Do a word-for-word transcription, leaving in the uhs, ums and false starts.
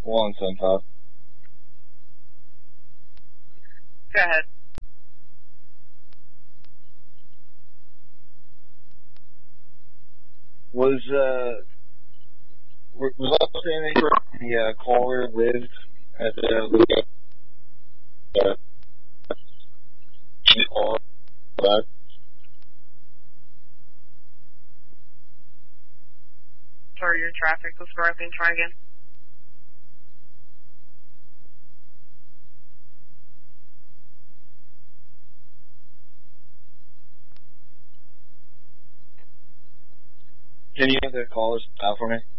one seven five. Go ahead. Was, uh, was I saying that the uh, caller lived at the, uh, call back? Sorry, your traffic was broken. Try again. Can you have the callers out for me?